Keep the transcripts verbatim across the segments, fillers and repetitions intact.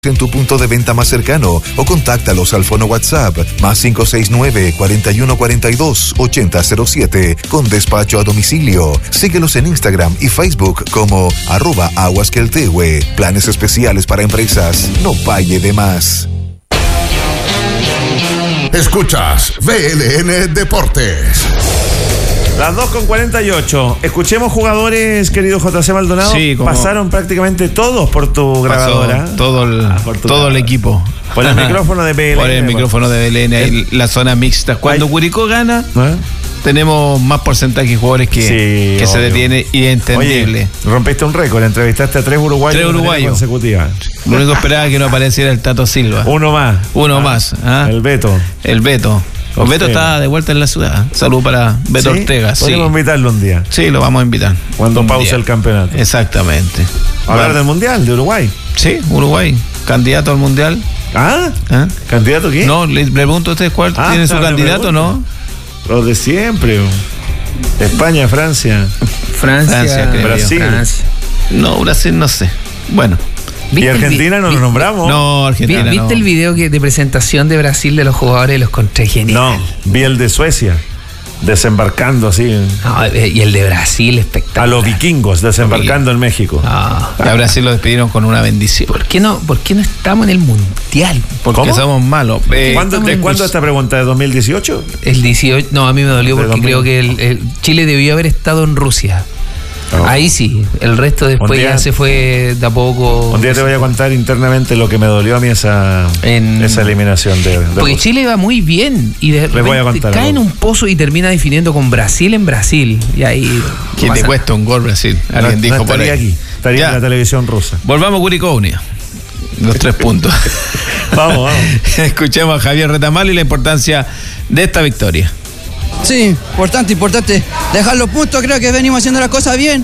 en tu punto de venta más cercano o contáctalos al fono WhatsApp más cinco seis nueve, cuatro uno cuatro dos, ocho cero cero siete con despacho a domicilio. Síguelos en Instagram y Facebook como arroba aguasqueltehue. Planes especiales para empresas. No pague de más. Escuchas V L N Deportes. Las dos con cuarenta y ocho. Escuchemos jugadores, querido J C Maldonado. Sí, como pasaron prácticamente todos por tu grabadora. Todo el, ah, por tu todo el grabadora. equipo. Por el micrófono de B L N. Por el micrófono de B L N, ahí la zona mixta. Cuando Ay. Curicó gana, ¿Eh? tenemos más porcentaje de jugadores que, Sí, que se obvio. detiene y entendible. Oye, rompiste un récord, entrevistaste a tres uruguayos, Tres de manera uruguayos. consecutiva. Lo único que esperaba es que no apareciera el Tato Silva. Uno más. Uno Ah, más. ¿Ah? El Beto. El Beto. El Beto Ortega. está de vuelta en la ciudad. Salud para Beto ¿Sí? Ortega. Sí. Podemos invitarlo un día. Sí, lo vamos a invitar. Cuando Un pause día. el campeonato. Exactamente. Hablar Bueno, del Mundial, de Uruguay. Sí, Uruguay. Candidato al Mundial. ¿Ah? ¿Ah? ¿Candidato qué? No, le le pregunto a ustedes cuál Ah, tiene su claro, candidato, me ¿no? Los de siempre. España, Francia. Francia, Francia, creo yo. Brasil. Francia. No, Brasil no sé. Bueno. Y ¿Viste el vi- Argentina no lo vi- nombramos. No, vi- Argentina ¿Viste no. el video que, de presentación de Brasil de los jugadores? Los encontré genial. No, vi el de Suecia. Desembarcando así. No, eh, y el de Brasil espectacular. A los vikingos desembarcando en México. Ah, Y a Brasil lo despidieron con una bendición. ¿Por qué no, por qué no estamos en el mundial? Porque ¿Cómo? somos malos. Eh, ¿Cuándo, estamos de, en ¿Cuándo el- esta pregunta? ¿De dos mil dieciocho? El dieciocho, no, a mí me dolió De porque dos mil. creo que el, el Chile debió haber estado en Rusia. No. Ahí sí, el resto después Un día- ya se fue de a poco. Un día te voy a contar internamente lo que me dolió a mí esa, En- esa eliminación de, de Porque Rusia. Chile va muy bien y de Les voy a repente contar cae en algo. un pozo y termina definiendo con Brasil en Brasil. Y ahí. que pasa te cuesta un gol Brasil. Alguien No- dijo no por ahí. estaría aquí, estaría Ya. en la televisión rusa. Volvamos a Curicó Unido. Los tres puntos. Vamos, vamos. Escuchemos a Javier Retamal y la importancia de esta victoria. Sí, importante, importante. Dejar los puntos, creo que venimos haciendo las cosas bien.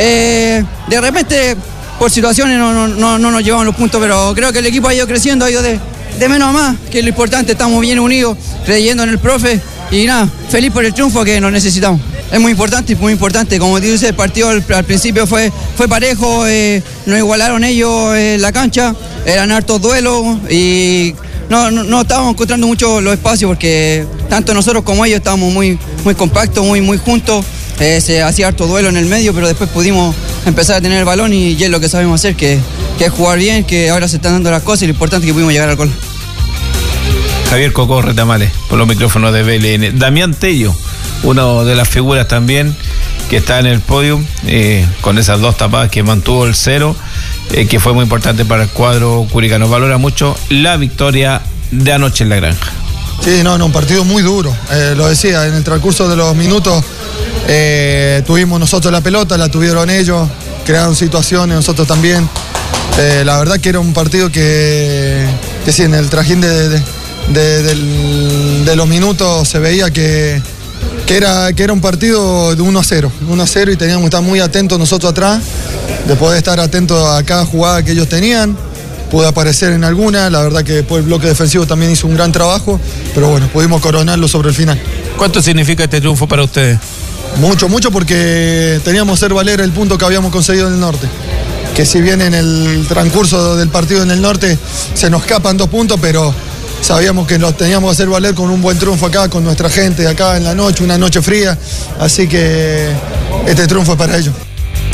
Eh, de repente, por situaciones, no, no, no, no nos llevamos los puntos, pero creo que el equipo ha ido creciendo, ha ido de, de menos a más, que es lo importante. Estamos bien unidos, creyendo en el profe y nada, feliz por el triunfo que nos necesitamos. Es muy importante, muy importante. Como dices, el partido al, al principio fue, fue parejo, eh, nos igualaron ellos en la cancha, eran hartos duelos y no, no, no estábamos encontrando mucho los espacios porque tanto nosotros como ellos estábamos muy, muy compactos, muy, muy juntos. Eh, se hacía harto duelo en el medio, pero después pudimos empezar a tener el balón y, y es lo que sabemos hacer, que, que es jugar bien, que ahora se están dando las cosas y lo importante es que pudimos llegar al gol. Javier Cocó Retamales, por los micrófonos de B L N. Damián Tello, una de las figuras también que está en el podio, eh, con esas dos tapadas que mantuvo el cero, eh, que fue muy importante para el cuadro curicano. Valora mucho la victoria de anoche en la granja. Sí, no, no, un partido muy duro. Eh, lo decía, en el transcurso de los minutos eh, tuvimos nosotros la pelota, la tuvieron ellos, crearon situaciones, nosotros también. Eh, la verdad que era un partido que, que sí, en el trajín de, de, de, del- de los minutos se veía que, que, era, que era un partido de uno a cero. uno a cero y teníamos que estar muy atentos nosotros atrás, de poder estar atentos a cada jugada que ellos tenían. Pude aparecer en alguna, la verdad que después el bloque defensivo también hizo un gran trabajo, pero bueno, pudimos coronarlo sobre el final. ¿Cuánto significa este triunfo para ustedes? Mucho, mucho porque teníamos que hacer valer el punto que habíamos conseguido en el norte. Que si bien en el transcurso del partido en el norte se nos escapan dos puntos, pero sabíamos que los teníamos que hacer valer con un buen triunfo acá, con nuestra gente acá en la noche, una noche fría, así que este triunfo es para ellos.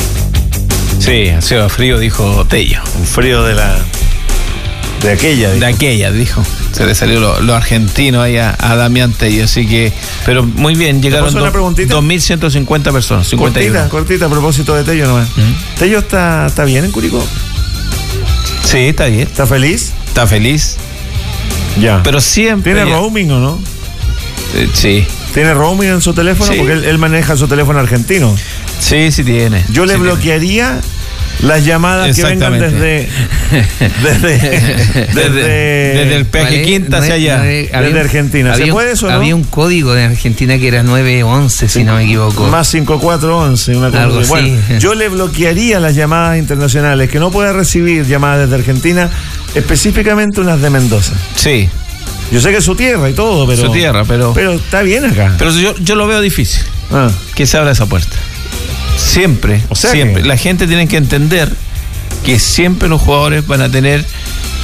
Sí, ha sido frío, dijo Tello. Un frío de la. De aquella. De dijo. aquella, dijo. Se le salió lo, lo argentino ahí a, a Damián Tello, así que, pero muy bien, llegaron puedo hacer una do- preguntita? dos mil ciento cincuenta personas, cincuenta y uno. Cortita, cortita a propósito de Tello nomás. ¿Tello está, está bien en Curicó? Sí, está bien, ¿Está feliz? está feliz, Ya. pero siempre... ¿Tiene ya- roaming o no? Eh, sí, ¿Tiene roaming en su teléfono? Sí. Porque él, él maneja su teléfono argentino. sí, sí tiene. Yo le Sí tiene. bloquearía las llamadas que vengan desde. Desde. Desde, desde el peaje ¿Cuál es? Quinta hacia Nueve- allá. nueve- había Desde un- Argentina. ¿Se había un- puede eso o no? Había un código de Argentina que era nueve once, si no me equivoco. Más cinco cuatro once, una cosa Algo así. Bueno, así. yo le bloquearía las llamadas internacionales, que no pueda recibir llamadas desde Argentina, específicamente unas de Mendoza. Sí, Yo sé que es su tierra y todo, pero. Su tierra, pero- Pero está bien acá. pero yo, yo lo veo difícil, Ah, que se abra esa puerta. Siempre, O sea siempre. que- La gente tiene que entender que siempre los jugadores van a tener